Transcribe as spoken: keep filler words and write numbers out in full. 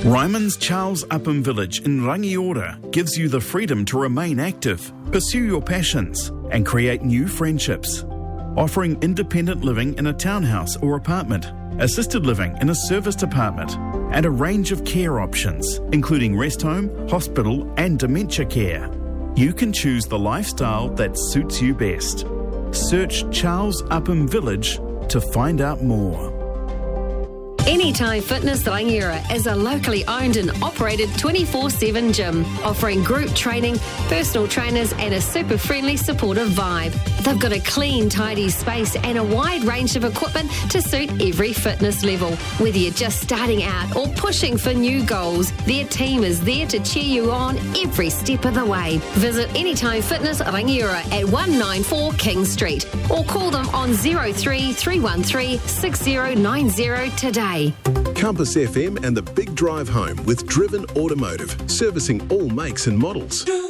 Ryman's Charles Upham Village in Rangiora gives you the freedom to remain active, pursue your passions, and create new friendships. Offering independent living in a townhouse or apartment, assisted living in a serviced apartment, and a range of care options, including rest home, hospital, and dementia care. You can choose the lifestyle that suits you best. Search Charles Upham Village to find out more. Anytime Fitness Rangiora is a locally owned and operated twenty-four seven gym, offering group training, personal trainers and a super friendly, supportive vibe. They've got a clean, tidy space and a wide range of equipment to suit every fitness level. Whether you're just starting out or pushing for new goals, their team is there to cheer you on every step of the way. Visit Anytime Fitness Rangiora at one ninety-four King Street or call them on zero three three one three six zero nine zero today. Compass F M and the Big Drive Home with Driven Automotive, servicing all makes and models.